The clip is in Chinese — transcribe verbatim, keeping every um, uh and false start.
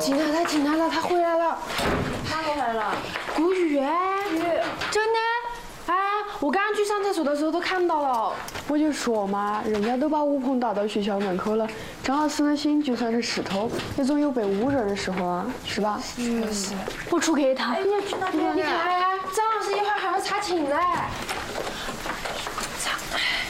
进来了，进来了，他回来了。 哪个来了？ 顾雨。 雨。 真的？哎，我刚刚去上厕所的时候都看到了。我就说嘛，人家都把乌棚打到学校门口了，张老师的心就算是石头，也总有被误认的时候啊，是吧？ 确实。 我出给他。 哎，你要去哪边？ 你看，张老师一会儿还要查寝嘞。 查。